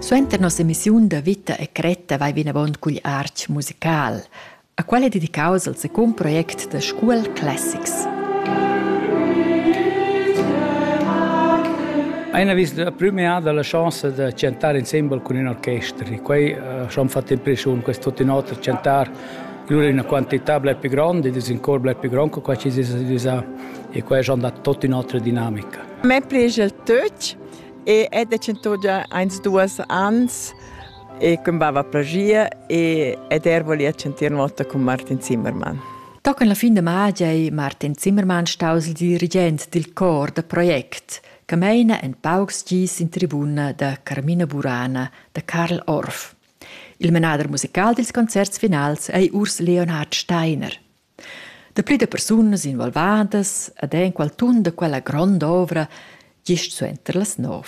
Suenter nos emissiun da Vita e Cretta vai vinavon cugl arch musical, a quale è dedicaus al secund project da School Classics. Una vis la prima ha la chance di cantare insieme con un'orchestra. E qui ci ha fatto impressione questo tutti noi cantare. Lui in una quantità più grande, in corpo più grande, qua ci si e qui ci ha dato tutta un'altra dinamica. A me piace il touch e è già 1-2 anni e combava plagia e volia cantare molto con Martin Zimmermann. Tocca alla fine di maggio Martin Zimmermann staus il dirigente del cor del progetto. Cameina en paucs gis in tribuna da Carmina Burana, da Karl Orff. Il menader musical dels concerts finals è Urs Leonhard Steiner. Da pli de persunas involvadas, ad en qualtun de quella grande ovra, gist su enter las 9.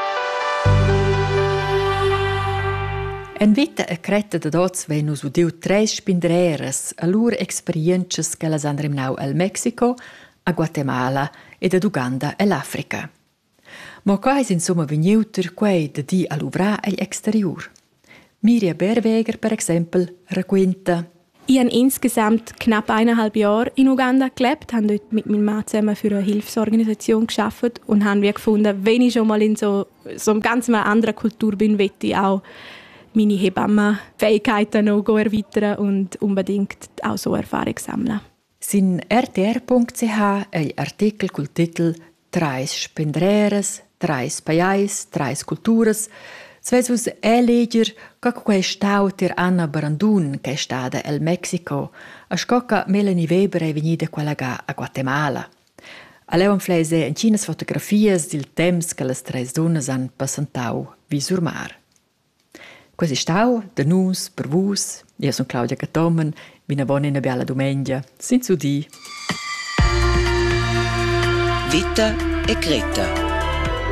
En Vita e Cretta da dots venus udiu 3 spindreras a lur experiences che las han rimnau al Mexico, a Guatemala ed ad Uganda e l'Africa. Ma quais insomma vegniuter quei da di all'uvra agli exterior. Mirja Berweger, per exempel, racconta: Ich habe insgesamt knapp 1,5 Jahre in Uganda gelebt, habe dort mit meinem Mann zusammen für eine Hilfsorganisation gearbeitet und habe gefunden, wenn ich schon mal in so einer ganz anderen Kultur bin, möchte ich auch meine Hebammenfähigkeiten noch erweitern und unbedingt auch so Erfahrung sammeln. Sin rtr.ch ein Artikel col Titel «Trais spendreres, trais paiais, trais culturas», Svesus leger che quei stau ter Anna Barandun che è stata al Mexico, a scocca Melanie Weber è venuta quella a Guatemala. A lei flese in cinas fotografias del temps che le 3 donne han passantau visur mar. Quasi stau, da nus, per vus, io sono Claudia Catomen, vina buona in bella domenica, sin su di. Vita e Cretta.